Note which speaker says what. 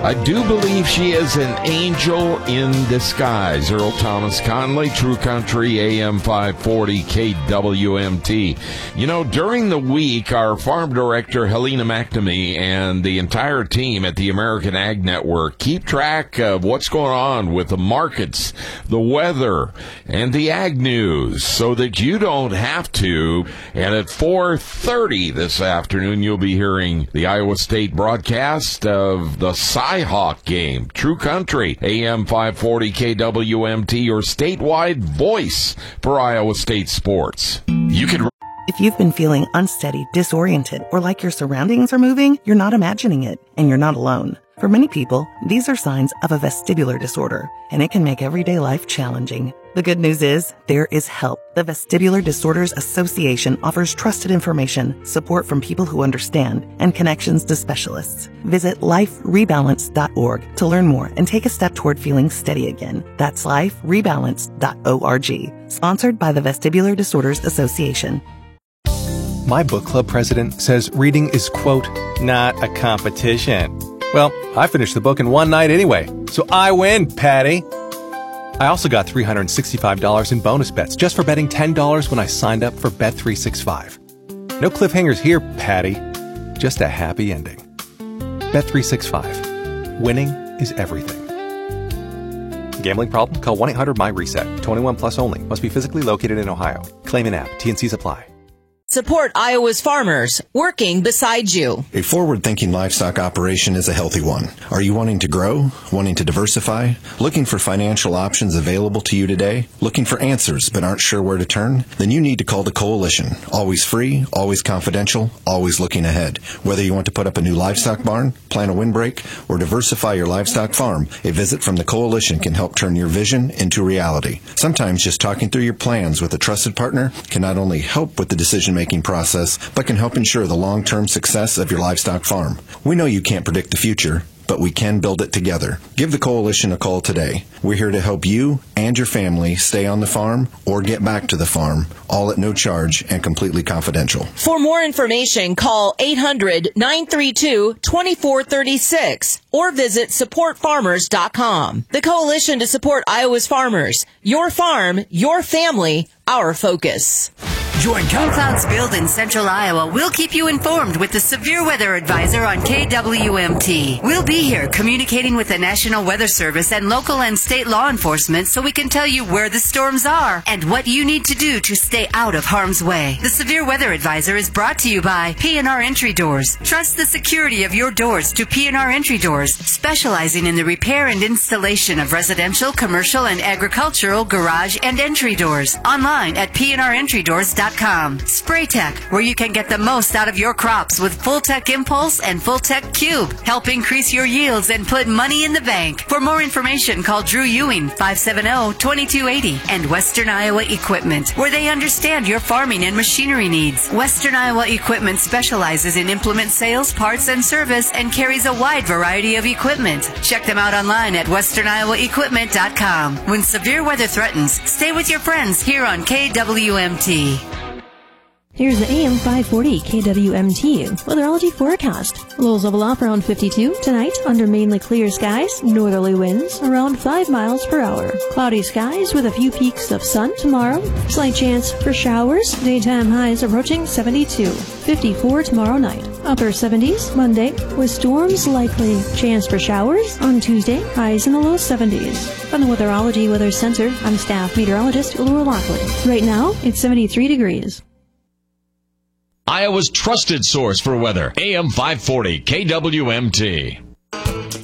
Speaker 1: I do believe she is an angel in disguise. Earl Thomas Conley, True Country, AM 540, KWMT. You know, during the week, our farm director, Helena McNamee, and the entire team at the American Ag Network keep track of what's going on with the markets, the weather, and the ag news so that you don't have to. And at 4:30 this afternoon, you'll be hearing the Iowa State broadcast of the Cyhawk game. True Country, AM 540 KWMT, your statewide voice for Iowa State sports.
Speaker 2: If you've been feeling unsteady, disoriented, or like your surroundings are moving, you're not imagining it, and you're not alone. For many people, these are signs of a vestibular disorder, and it can make everyday life challenging. The good news is, there is help. The Vestibular Disorders Association offers trusted information, support from people who understand, and connections to specialists. Visit liferebalance.org to learn more and take a step toward feeling steady again. That's liferebalance.org. Sponsored by the Vestibular Disorders Association.
Speaker 3: My book club president says reading is, quote, not a competition. Well, I finished the book in one night anyway, so I win, Patty. I also got $365 in bonus bets just for betting $10 when I signed up for Bet365. No cliffhangers here, Patty. Just a happy ending. Bet365. Winning is everything. Gambling problem? Call 1-800-MY-RESET. 21 plus only. Must be physically located in Ohio. Claim and app. T&Cs apply.
Speaker 4: Support Iowa's farmers, working beside you.
Speaker 5: A forward-thinking livestock operation is a healthy one. Are you wanting to grow? Wanting to diversify? Looking for financial options available to you today? Looking for answers but aren't sure where to turn? Then you need to call the Coalition. Always free, always confidential, always looking ahead. Whether you want to put up a new livestock barn, plant a windbreak, or diversify your livestock farm, a visit from the Coalition can help turn your vision into reality. Sometimes just talking through your plans with a trusted partner can not only help with the decision-making process, but can help ensure the long-term success of your livestock farm. We know you can't predict the future, but we can build it together. Give the Coalition a call today. We're here to help you and your family stay on the farm or get back to the farm, all at no charge and completely confidential.
Speaker 4: For more information, call 800-932-2436 or visit supportfarmers.com. The Coalition to support Iowa's farmers. Your farm, your family, our focus.
Speaker 6: Join Clouds Build in Central Iowa. We'll keep you informed with the Severe Weather Advisor on KWMT. We'll be here communicating with the National Weather Service and local and state law enforcement so we can tell you where the storms are and what you need to do to stay out of harm's way. The Severe Weather Advisor is brought to you by P&R Entry Doors. Trust the security of your doors to P&R Entry Doors, specializing in the repair and installation of residential, commercial, and agricultural garage and entry doors. Online at pnrentrydoors.com. Spraytech, where you can get the most out of your crops with Full-Tech Impulse and Full-Tech Cube. Help increase your yields and put money in the bank. For more information, call Drew Ewing, 570-2280, and Western Iowa Equipment, where they understand your farming and machinery needs. Western Iowa Equipment specializes in implement sales, parts, and service, and carries a wide variety of equipment. Check them out online at westerniowaequipment.com. When severe weather threatens, stay with your friends here on KWMT.
Speaker 7: Here's the AM 540 KWMT weatherology forecast. Lows level off around 52 tonight under mainly clear skies. Northerly winds around 5 miles per hour. Cloudy skies with a few peaks of sun tomorrow. Slight chance for showers. Daytime highs approaching 72. 54 tomorrow night. Upper 70s Monday with storms likely. Chance for showers on Tuesday. Highs in the low 70s. From the Weatherology Weather Center, I'm staff meteorologist Laura Lockley. Right now, it's 73 degrees.
Speaker 8: Iowa's trusted source for weather, AM 540 KWMT.